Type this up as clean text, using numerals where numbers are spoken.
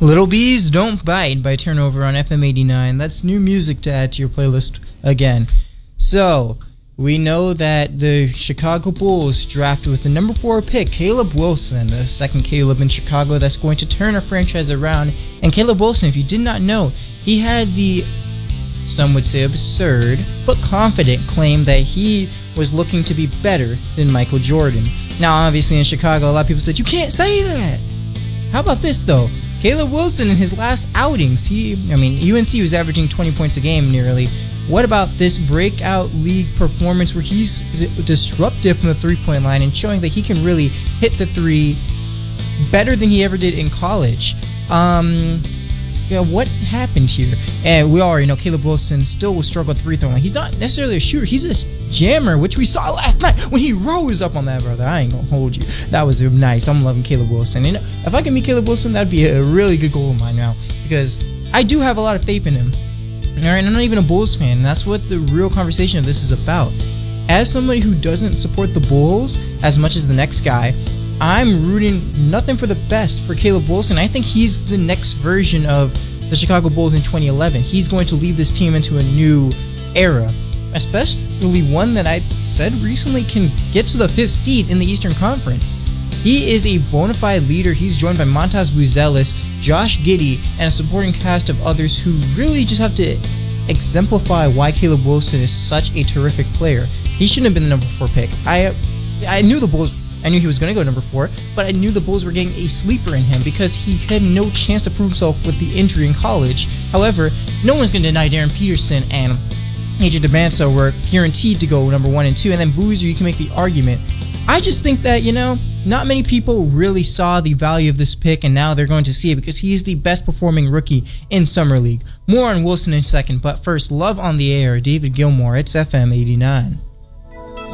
Little Bees Don't Bite by Turnover on FM 89. That's new music to add to your playlist again. So, we know that the Chicago Bulls drafted with the number 4 pick, Caleb Wilson, the second Caleb in Chicago that's going to turn a franchise around. And Caleb Wilson, if you did not know, he had the, some would say absurd, but confident claim that he was looking to be better than Michael Jordan. Now, obviously in Chicago, a lot of people said, you can't say that. How about this, though? Caleb Wilson in his last outings, UNC was averaging 20 points a game nearly. What about this breakout league performance where he's disruptive from the three-point line and showing that he can really hit the three better than he ever did in college? What happened here? And we already know Caleb Wilson still will struggle at the free throw line. He's not necessarily a shooter. He's a jammer, which we saw last night when he rose up on that, brother. I ain't gonna hold you. That was nice. I'm loving Caleb Wilson. And if I can meet Caleb Wilson, that'd be a really good goal of mine now, because I do have a lot of faith in him. Alright, I'm not even a Bulls fan, and that's what the real conversation of this is about. As somebody who doesn't support the Bulls as much as the next guy, I'm rooting nothing for the best for Caleb Wilson. I think he's the next version of the Chicago Bulls in 2011. He's going to lead this team into a new era, especially one that I said recently can get to the 5th seed in the Eastern Conference. He is a bona fide leader. He's joined by Montas Buzelis, Josh Giddey, and a supporting cast of others who really just have to exemplify why Caleb Wilson is such a terrific player. He shouldn't have been the number 4 pick. I knew the Bulls. I knew he was going to go number 4, but I knew the Bulls were getting a sleeper in him because he had no chance to prove himself with the injury in college. However, no one's going to deny Darren Peterson and AJ DeBanso were guaranteed to go number 1 and 2, and then Boozer, you can make the argument. I just think that, not many people really saw the value of this pick, and now they're going to see it because he's the best performing rookie in Summer League. More on Wilson in a second, but first, Love on the Air, David Gilmour, it's FM 89.